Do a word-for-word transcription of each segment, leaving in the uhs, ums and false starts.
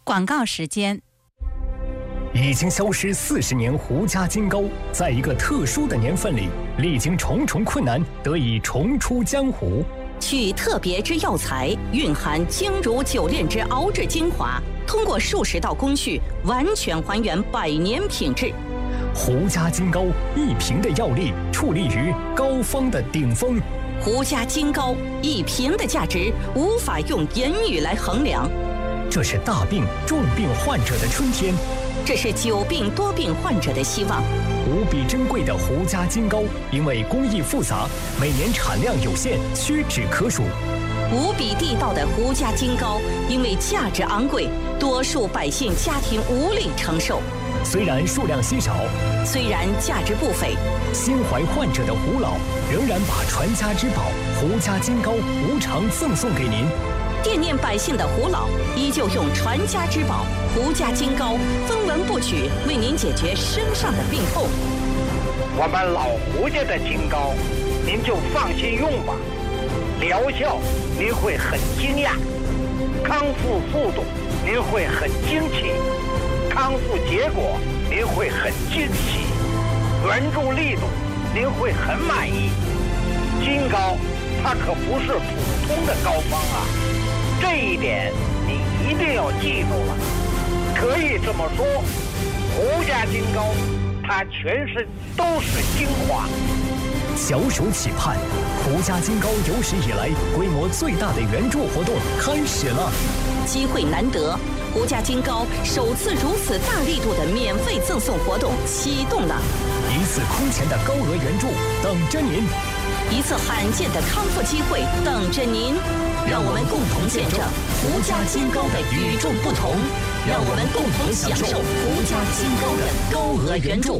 广告时间。 已经消失四十年胡家金糕，在一个特殊的年份里，历经重重困难，得以重出江湖。 取特别之药材，蕴含精如九炼之熬制精华，通过数十道工序，完全还原百年品质。 胡家金糕一瓶的药力，矗立于膏方的顶峰。 胡家金糕一瓶的价值，无法用言语来衡量。 这是大病重病患者的春天， 这是久病多病患者的希望。 无比珍贵的胡家金糕，因为工艺复杂，每年产量有限，屈指可数。 无比地道的胡家金糕，因为价值昂贵，多数百姓家庭无力承受。 虽然数量稀少， 虽然价值不菲， 心怀患者的胡老仍然把传家之宝胡家金糕无偿赠送给您。 惦念百姓的胡老依旧用传家之宝胡家金糕分文不取，为您解决身上的病痛。 我们老胡家的金糕，您就放心用吧，疗效您会很惊讶，康复速度您会很惊奇，康复结果您会很惊喜，援助力度您会很满意。金糕它可不是普通的膏方啊，这一点你一定要记住了。可以这么说，胡家金糕它全身都是精华。 小暑期盼，胡家金糕有史以来规模最大的援助活动开始了。 机会难得，胡家金糕首次如此大力度的免费赠送活动启动了。 一次空前的高额援助等着您， 一次罕见的康复机会等着您。让我们共同见证胡家金糕的与众不同，让我们共同享受胡家金糕的高额援助。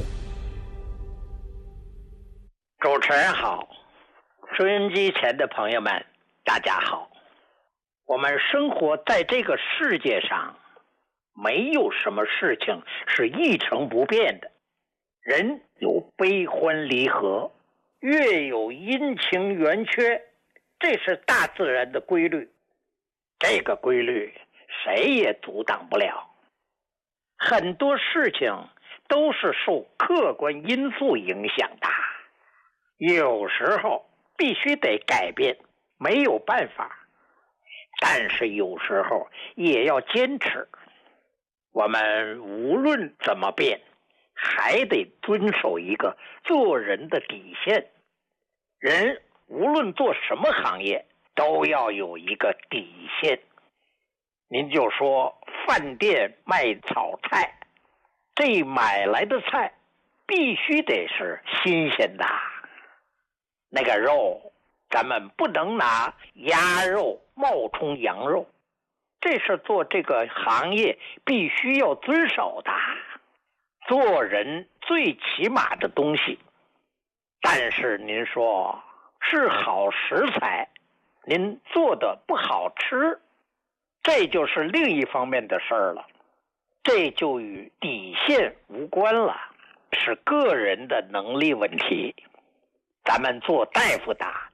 主持人好，收音机前的朋友们大家好。我们生活在这个世界上，没有什么事情是一成不变的。人有悲欢离合，月有阴晴圆缺，这是大自然的规律。这个规律谁也阻挡不了。很多事情都是受客观因素影响的，有时候必须得改变，没有办法，但是有时候也要坚持。我们无论怎么变，还得遵守一个做人的底线。人无论做什么行业，都要有一个底线。您就说饭店卖炒菜，这买来的菜必须得是新鲜的，那个肉咱们不能拿鸭肉冒充羊肉，这是做这个行业必须要遵守的。做人最起码的东西，但是您说是好食材，您做的不好吃，这就是另一方面的事儿了，这就与底线无关了，是个人的能力问题。咱们做大夫的